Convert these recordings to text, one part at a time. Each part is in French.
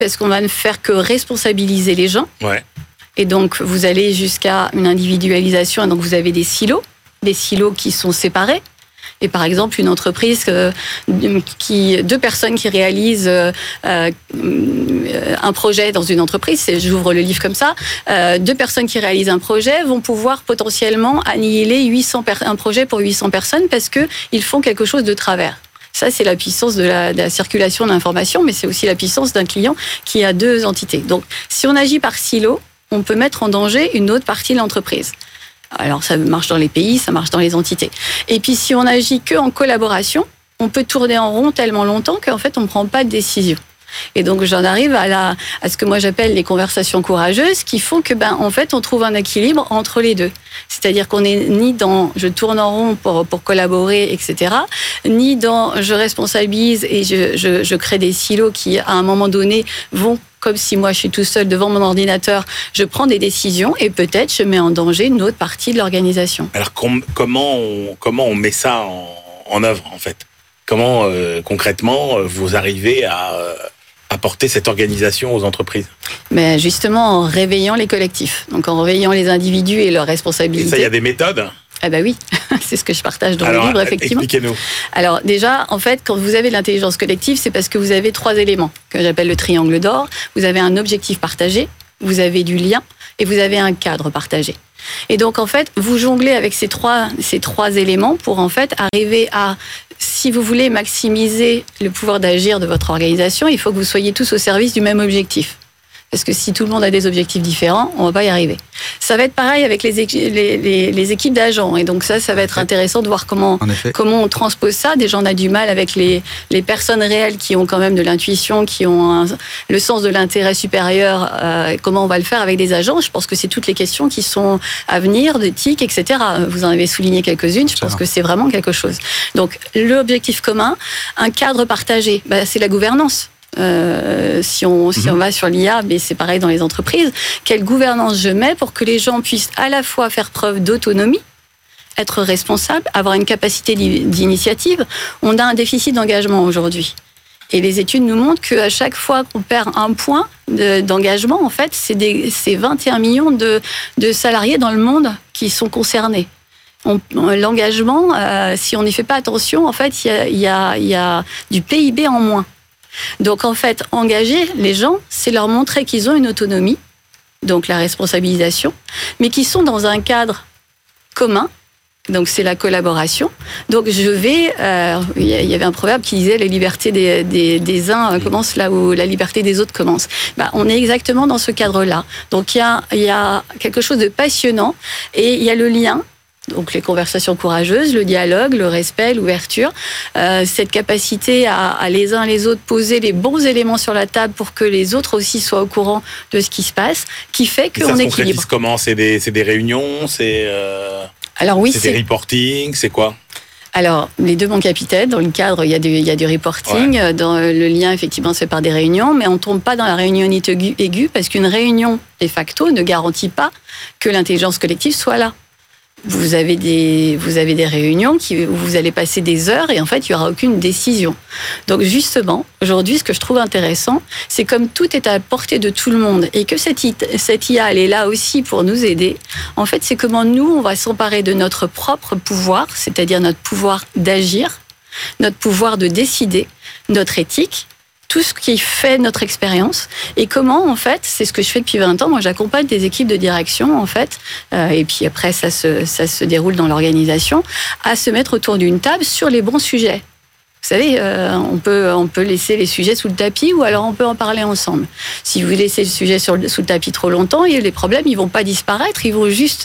parce qu'on va ne faire que responsabiliser les gens. Ouais. Et donc, vous allez jusqu'à une individualisation. Et donc, vous avez des silos qui sont séparés. Et par exemple, une entreprise, deux personnes qui réalisent un projet dans une entreprise, j'ouvre le livre comme ça, deux personnes qui réalisent un projet vont pouvoir potentiellement annihiler un projet pour 800 personnes parce qu'ils font quelque chose de travers. Ça, c'est la puissance de la circulation de l'information, mais c'est aussi la puissance d'un client qui a deux entités. Donc, si on agit par silo, on peut mettre en danger une autre partie de l'entreprise. Alors, ça marche dans les pays, ça marche dans les entités. Et puis, si on agit que en collaboration, on peut tourner en rond tellement longtemps qu'en fait, on ne prend pas de décision. Et donc, j'en arrive à ce que moi j'appelle les conversations courageuses qui font que, en fait, on trouve un équilibre entre les deux. C'est-à-dire qu'on n'est ni dans je tourne en rond pour collaborer, etc., ni dans je responsabilise et je crée des silos qui, à un moment donné, vont comme si moi je suis tout seul devant mon ordinateur, je prends des décisions et peut-être je mets en danger une autre partie de l'organisation. Alors comment on met ça en œuvre en fait ? Comment concrètement vous arrivez à apporter cette organisation aux entreprises ? Mais justement en réveillant les collectifs, donc en réveillant les individus et leurs responsabilités. Et ça, il y a des méthodes ? Ah bah oui, c'est ce que je partage dans le livre, effectivement. Expliquez-nous. Alors déjà, en fait, quand vous avez de l'intelligence collective, c'est parce que vous avez 3 éléments que j'appelle le triangle d'or. Vous avez un objectif partagé, vous avez du lien et vous avez un cadre partagé. Et donc, en fait, vous jonglez avec ces trois éléments pour, en fait, arriver à, si vous voulez maximiser le pouvoir d'agir de votre organisation, il faut que vous soyez tous au service du même objectif. Parce que si tout le monde a des objectifs différents, on va pas y arriver. Ça va être pareil avec les équipes d'agents. Et donc ça va être intéressant de voir comment on transpose ça. Déjà, on a du mal avec les personnes réelles qui ont quand même de l'intuition, qui ont le sens de l'intérêt supérieur. Comment on va le faire avec des agents ? Je pense que c'est toutes les questions qui sont à venir, d'éthique, etc. Vous en avez souligné quelques-unes. Je pense que c'est vraiment quelque chose. Donc, l'objectif commun, un cadre partagé, c'est la gouvernance. Si on va sur l'IA, mais c'est pareil dans les entreprises, quelle gouvernance je mets pour que les gens puissent à la fois faire preuve d'autonomie, être responsables, avoir une capacité d'initiative. On a un déficit d'engagement aujourd'hui. Et les études nous montrent qu'à chaque fois qu'on perd un point d'engagement, en fait, c'est 21 millions de salariés dans le monde qui sont concernés. L'engagement, si on n'y fait pas attention, en fait, il y a du PIB en moins. Donc, en fait, engager les gens, c'est leur montrer qu'ils ont une autonomie, donc la responsabilisation, mais qu'ils sont dans un cadre commun, donc c'est la collaboration. Donc, il y avait un proverbe qui disait « la liberté des uns commence là où la liberté des autres commence ». On est exactement dans ce cadre-là. Donc, il y a quelque chose de passionnant et il y a le lien. Donc les conversations courageuses, le dialogue, le respect, l'ouverture, cette capacité à les uns les autres poser les bons éléments sur la table pour que les autres aussi soient au courant de ce qui se passe, qui fait qu'on équilibre. Ça se concrétise comment ? C'est des réunions, Alors oui, c'est des reporting, c'est quoi ? Alors, les deux bons capitaines, dans le cadre, il y a du reporting. Ouais. Dans le lien, effectivement, c'est par des réunions, mais on ne tombe pas dans la réunionnite aiguë parce qu'une réunion, de facto, ne garantit pas que l'intelligence collective soit là. Vous avez des réunions où vous allez passer des heures et en fait, il n'y aura aucune décision. Donc justement, aujourd'hui, ce que je trouve intéressant, c'est comme tout est à la portée de tout le monde et que cette IA, elle est là aussi pour nous aider. En fait, c'est comment nous, on va s'emparer de notre propre pouvoir, c'est-à-dire notre pouvoir d'agir, notre pouvoir de décider, notre éthique, tout ce qui fait notre expérience et comment, en fait, c'est ce que je fais depuis 20 ans. Moi, j'accompagne des équipes de direction, en fait, et puis après, ça se déroule dans l'organisation, à se mettre autour d'une table sur les bons sujets. Vous savez, on peut laisser les sujets sous le tapis ou alors on peut en parler ensemble. Si vous laissez le sujet sous le tapis trop longtemps, les problèmes, ils vont pas disparaître, ils vont juste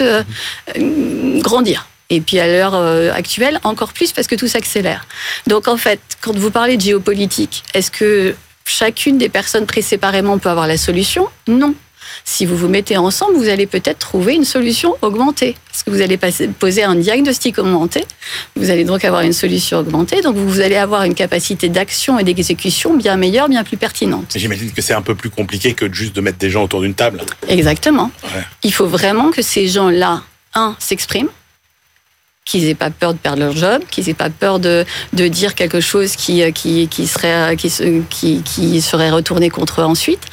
grandir. Et puis à l'heure actuelle, encore plus parce que tout s'accélère. Donc en fait, quand vous parlez de géopolitique, est-ce que chacune des personnes prises séparément peut avoir la solution ? Non. Si vous vous mettez ensemble, vous allez peut-être trouver une solution augmentée. Parce que vous allez poser un diagnostic augmenté, vous allez donc avoir une solution augmentée, donc vous allez avoir une capacité d'action et d'exécution bien meilleure, bien plus pertinente. J'imagine que c'est un peu plus compliqué que juste de mettre des gens autour d'une table. Exactement. Ouais. Il faut vraiment que ces gens-là, s'expriment, qu'ils n'aient pas peur de perdre leur job, qu'ils n'aient pas peur de dire quelque chose qui serait retourné contre eux ensuite,